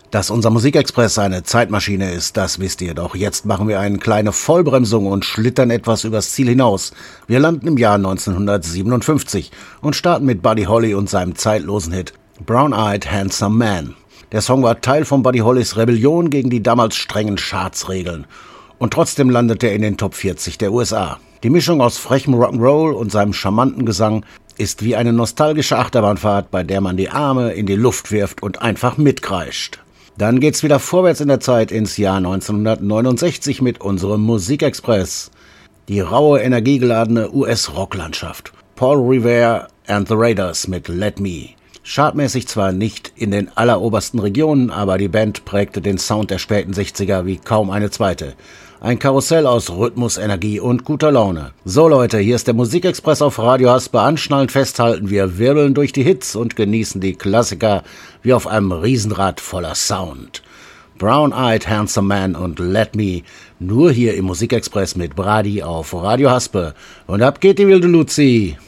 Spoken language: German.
Dass unser Musikexpress eine Zeitmaschine ist, das wisst ihr. Doch jetzt machen wir eine kleine Vollbremsung und schlittern etwas übers Ziel hinaus. Wir landen im Jahr 1957 und starten mit Buddy Holly und seinem zeitlosen Hit Brown-Eyed Handsome Man. Der Song war Teil von Buddy Hollys Rebellion gegen die damals strengen Chartsregeln. Und trotzdem landet er in den Top 40 der USA. Die Mischung aus frechem Rock'n'Roll und seinem charmanten Gesang ist wie eine nostalgische Achterbahnfahrt, bei der man die Arme in die Luft wirft und einfach mitkreischt. Dann geht's wieder vorwärts in der Zeit ins Jahr 1969 mit unserem Musikexpress. Die raue, energiegeladene US-Rocklandschaft. Paul Revere and the Raiders mit Let Me. Chartmäßig zwar nicht in den allerobersten Regionen, aber die Band prägte den Sound der späten 60er wie kaum eine zweite. Ein Karussell aus Rhythmus, Energie und guter Laune. So Leute, hier ist der Musikexpress auf Radio Haspe. Anschnallen, festhalten, wir wirbeln durch die Hits und genießen die Klassiker wie auf einem Riesenrad voller Sound. Brown-Eyed Handsome Man und Let Me, nur hier im Musikexpress mit Brady auf Radio Haspe. Und ab geht die wilde Luzi.